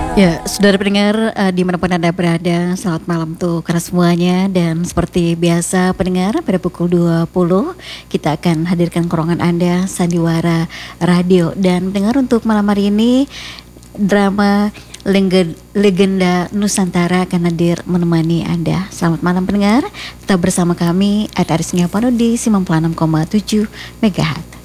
Ya, saudara pendengar, dimanapun Anda berada, selamat malam tuh karena semuanya. Dan seperti biasa pendengar, pada pukul 20 kita akan hadirkan ke ruangan Anda Sandiwara Radio. Dan pendengar, untuk malam hari ini drama Legenda Nusantara akan hadir menemani Anda. Selamat malam pendengar, tetap bersama kami Ed Aris Ngapano di 96,7 MHz.